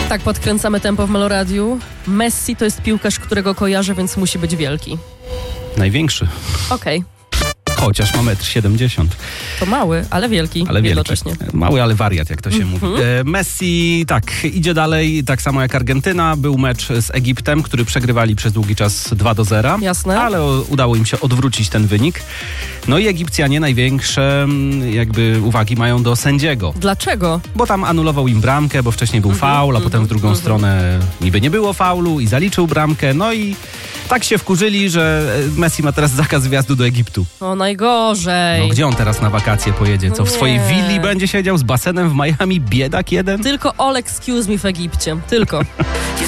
Tak podkręcamy tempo w Meloradiu. Messi to jest piłkarz, którego kojarzę, więc musi być wielki. Największy. Okej. Chociaż ma 1,70 m. To mały, ale wielki. Ale jednocześnie. Mały, ale wariat, jak to się mówi. Messi, tak, idzie dalej, tak samo jak Argentyna. Był mecz z Egiptem, który przegrywali przez długi czas 2-0. Jasne. Ale udało im się odwrócić ten wynik. No i Egipcjanie największe jakby uwagi mają do sędziego. Dlaczego? Bo tam anulował im bramkę, bo wcześniej był faul, a potem w drugą stronę niby nie było faulu i zaliczył bramkę. No i tak się wkurzyli, że Messi ma teraz zakaz wjazdu do Egiptu. O, najgorzej. No gdzie on teraz na wakacje pojedzie? Co, w swojej Nie. willi będzie siedział z basenem w Miami? Biedak jeden? Tylko all excuse me w Egipcie. Tylko.